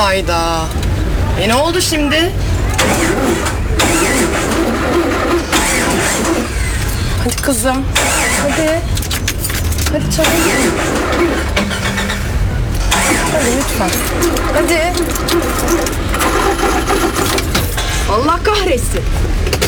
Hayda. Ne oldu şimdi? Hadi kızım. Hadi. Hadi çabuk. Hadi lütfen. Hadi. Allah kahretsin.